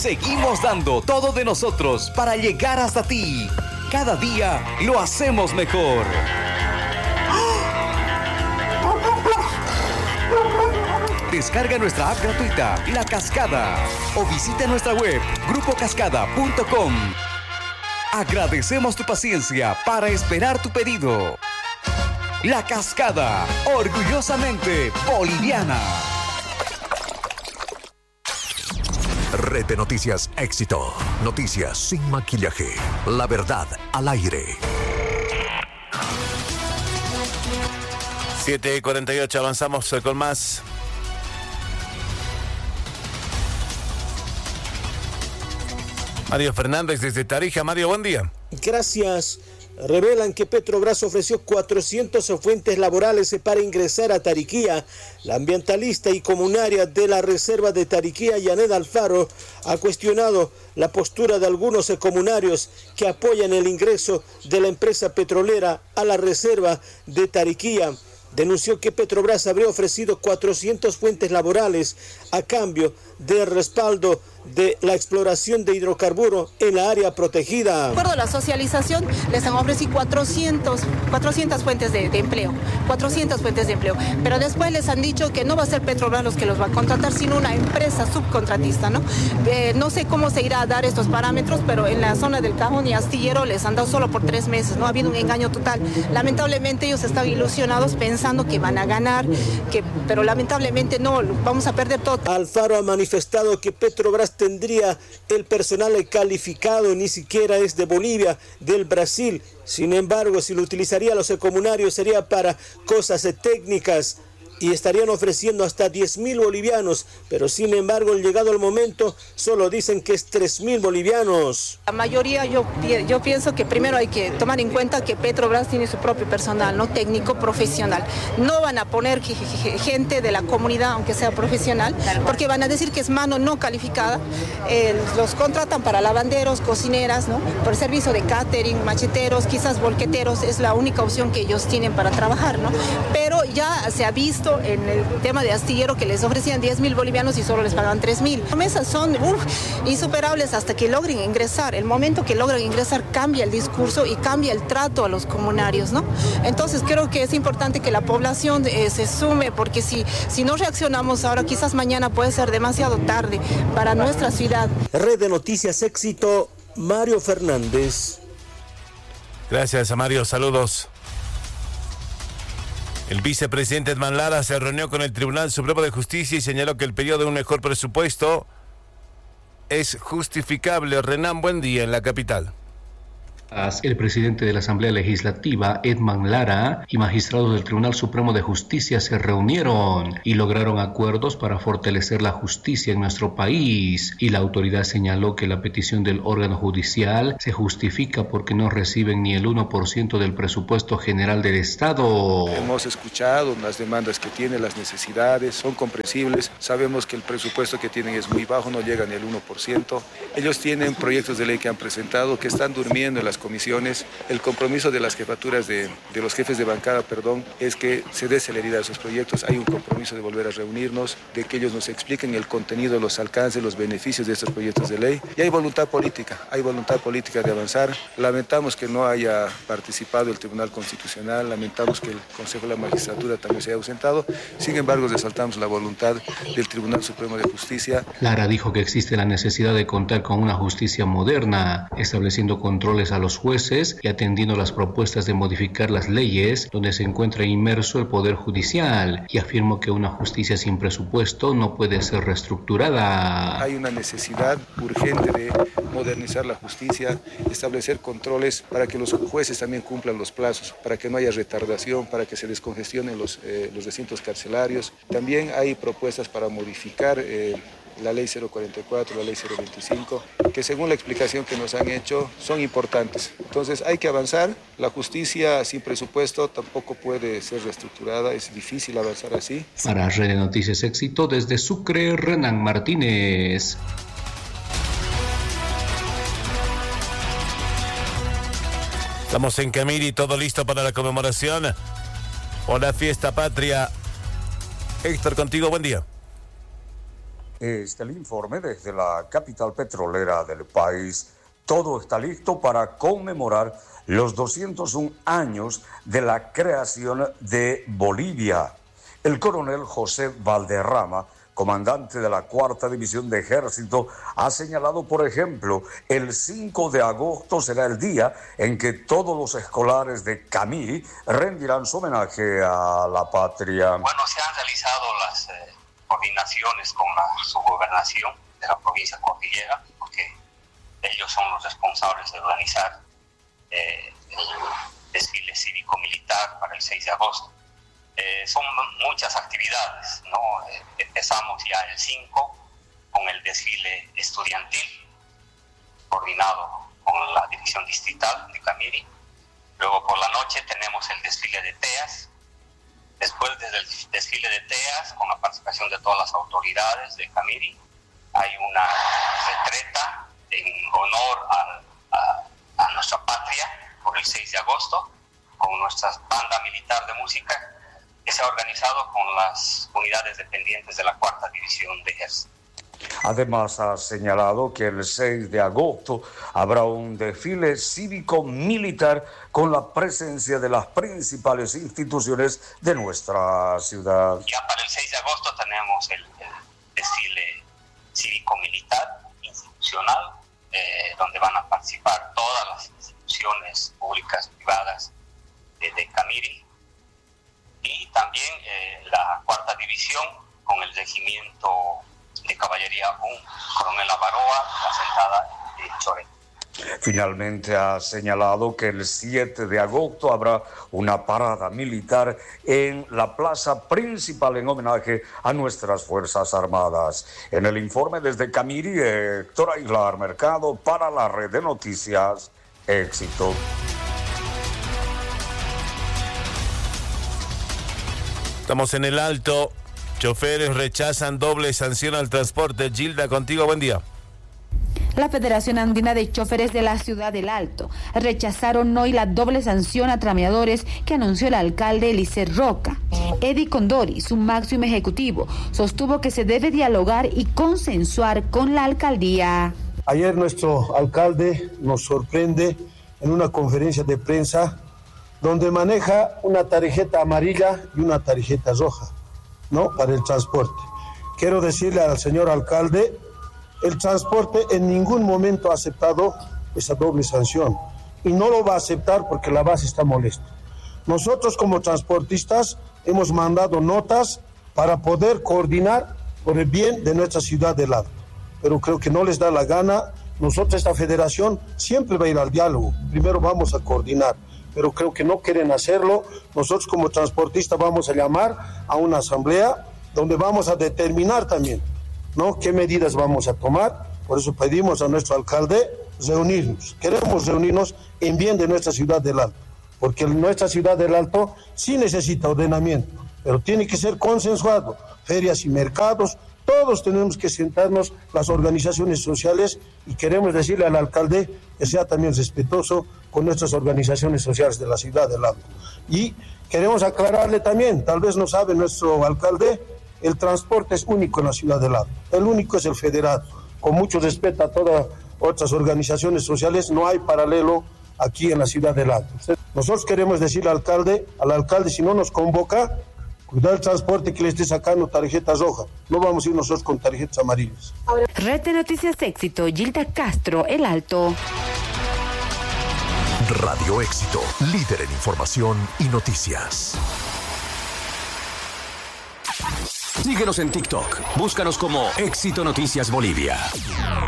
seguimos dando todo de nosotros para llegar hasta ti. Cada día lo hacemos mejor. Descarga nuestra app gratuita, La Cascada, o visita nuestra web, grupocascada.com. Agradecemos tu paciencia para esperar tu pedido. La Cascada, orgullosamente boliviana. Red de Noticias Éxito. Noticias sin maquillaje. La verdad al aire. 7:48, avanzamos con más. Mario Fernández desde Tarija. Mario, buen día. Gracias. Revelan que Petrobras ofreció 400 fuentes laborales para ingresar a Tariquía. La ambientalista y comunaria de la reserva de Tariquía, Yanet Alfaro, ha cuestionado la postura de algunos comunarios que apoyan el ingreso de la empresa petrolera a la reserva de Tariquía. Denunció que Petrobras habría ofrecido 400 fuentes laborales a cambio del respaldo de la exploración de hidrocarburos en la área protegida. De acuerdo a la socialización, les han ofrecido 400 fuentes de empleo, 400 fuentes de empleo, pero después les han dicho que no va a ser Petrobras los que los va a contratar, sino una empresa subcontratista, ¿no? No sé cómo se irá a dar estos parámetros, pero en la zona del Cajón y Astillero les han dado solo por 3 meses, ¿no? Ha habido un engaño total. Lamentablemente ellos están ilusionados pensando que van a ganar, pero lamentablemente no, vamos a perder todo. Alfaro ha manifestado que Petrobras tendría el personal calificado, ni siquiera es de Bolivia, del Brasil. Sin embargo, si lo utilizaría los comunarios sería para cosas técnicas y estarían ofreciendo hasta 10.000 bolivianos, pero sin embargo, llegado el momento, solo dicen que es 3.000 bolivianos. La mayoría, yo pienso que primero hay que tomar en cuenta que Petrobras tiene su propio personal, no técnico, profesional. No van a poner gente de la comunidad, aunque sea profesional, porque van a decir que es mano no calificada. Los contratan para lavanderos, cocineras, ¿no? Por servicio de catering, macheteros, quizás volqueteros, es la única opción que ellos tienen para trabajar, ¿no? Pero ya se ha visto en el tema de Astillero que les ofrecían 10.000 bolivianos y solo les pagaban 3.000. Las promesas son insuperables hasta que logren ingresar. El momento que logran ingresar cambia el discurso y cambia el trato a los comunarios, ¿no? Entonces creo que es importante que la población se sume, porque si no reaccionamos ahora, quizás mañana puede ser demasiado tarde para nuestra ciudad. Red de Noticias Éxito, Mario Fernández. Gracias, Mario. Saludos. El vicepresidente Edman Lara se reunió con el Tribunal Supremo de Justicia y señaló que el pedido de un mejor presupuesto es justificable. Renan, buen día en la capital. El presidente de la Asamblea Legislativa, Edman Lara, y magistrados del Tribunal Supremo de Justicia se reunieron y lograron acuerdos para fortalecer la justicia en nuestro país. Y la autoridad señaló que la petición del órgano judicial se justifica porque no reciben ni el 1% del presupuesto general del Estado. Hemos escuchado las demandas que tienen, las necesidades, son comprensibles. Sabemos que el presupuesto que tienen es muy bajo, no llega ni al 1%. Ellos tienen proyectos de ley que han presentado que están durmiendo en las comisiones. El compromiso de las jefaturas de los jefes de bancada, es que se dé celeridad a esos proyectos. Hay un compromiso de volver a reunirnos, de que ellos nos expliquen el contenido, los alcances, los beneficios de estos proyectos de ley. Y hay voluntad política de avanzar. Lamentamos que no haya participado el Tribunal Constitucional, lamentamos que el Consejo de la Magistratura también se haya ausentado. Sin embargo, resaltamos la voluntad del Tribunal Supremo de Justicia. Lara dijo que existe la necesidad de contar con una justicia moderna, estableciendo controles a los jueces y atendiendo las propuestas de modificar las leyes donde se encuentra inmerso el Poder Judicial, y afirmó que una justicia sin presupuesto no puede ser reestructurada. Hay una necesidad urgente de modernizar la justicia, establecer controles para que los jueces también cumplan los plazos, para que no haya retardación, para que se descongestionen los recintos carcelarios. También hay propuestas para modificar la ley 044, la ley 025, que según la explicación que nos han hecho son importantes. Entonces hay que avanzar. La justicia sin presupuesto tampoco puede ser reestructurada, es difícil avanzar así. Para Red de Noticias Éxito, desde Sucre, Renan Martínez. Estamos en Camiri, todo listo para la conmemoración o la fiesta patria. Héctor, contigo, buen día. Este es el informe desde la capital petrolera del país. Todo está listo para conmemorar los 201 años de la creación de Bolivia. El coronel José Valderrama, comandante de la 4ª División de Ejército, ha señalado, por ejemplo, el 5 de agosto será el día en que todos los escolares de Camiri rendirán su homenaje a la patria. Bueno, se han realizado las coordinaciones con la subgobernación de la provincia Cordillera, porque ellos son los responsables de organizar el desfile cívico-militar para el 6 de agosto. Son muchas actividades, ¿no? Empezamos ya el 5 con el desfile estudiantil, coordinado con la División Distrital de Camiri. Luego por la noche tenemos el desfile de TEAS. Después del desfile de TEAS, con la participación de todas las autoridades de Camiri, hay una retreta en honor a nuestra patria por el 6 de agosto, con nuestra banda militar de música, que se ha organizado con las unidades dependientes de la 4ª División de Ejército. Además, ha señalado que el 6 de agosto habrá un desfile cívico-militar con la presencia de las principales instituciones de nuestra ciudad. Ya para el 6 de agosto tenemos el desfile cívico-militar institucional, donde van a participar todas las instituciones públicas, privadas de Camiri, y también la 4ª División con el regimiento de Caballería 1, Coronel Avaroa, asentada en Choré. Finalmente ha señalado que el 7 de agosto habrá una parada militar en la plaza principal en homenaje a nuestras Fuerzas Armadas. En el informe desde Camiri, Héctor Aguilar Mercado para la Red de Noticias Éxito. Estamos en el Alto. Choferes rechazan doble sanción al transporte. Gilda, contigo, buen día. La Federación Andina de Choferes de la Ciudad del Alto rechazaron hoy la doble sanción a trameadores que anunció el alcalde Eliezer Roca. Eddie Condori, su máximo ejecutivo, sostuvo que se debe dialogar y consensuar con la alcaldía. Ayer nuestro alcalde nos sorprende en una conferencia de prensa donde maneja una tarjeta amarilla y una tarjeta roja, ¿no?, para el transporte. Quiero decirle al señor alcalde, el transporte en ningún momento ha aceptado esa doble sanción y no lo va a aceptar porque la base está molesta. Nosotros como transportistas hemos mandado notas para poder coordinar por el bien de nuestra ciudad del Alto, pero creo que no les da la gana. Nosotros, esta federación, siempre va a ir al diálogo. Primero vamos a coordinar, pero creo que no quieren hacerlo. Nosotros como transportistas vamos a llamar a una asamblea donde vamos a determinar también, ¿no?, qué medidas vamos a tomar. Por eso pedimos a nuestro alcalde reunirnos. Queremos reunirnos en bien de nuestra ciudad del Alto, porque nuestra ciudad del Alto sí necesita ordenamiento, pero tiene que ser consensuado. Ferias y mercados, todos tenemos que sentarnos, las organizaciones sociales, y queremos decirle al alcalde que sea también respetuoso con nuestras organizaciones sociales de la ciudad del Alto. Y queremos aclararle también, tal vez no sabe nuestro alcalde, el transporte es único en la ciudad del Alto. El único es el federado. Con mucho respeto a todas otras organizaciones sociales, no hay paralelo aquí en la ciudad del Alto. Nosotros queremos decirle al alcalde, si no nos convoca, cuidar el transporte que le esté sacando tarjetas rojas. No vamos a ir nosotros con tarjetas amarillas. Red de Noticias Éxito, Gilda Castro, El Alto. Radio Éxito, líder en información y noticias. Síguenos en TikTok. Búscanos como Éxito Noticias Bolivia.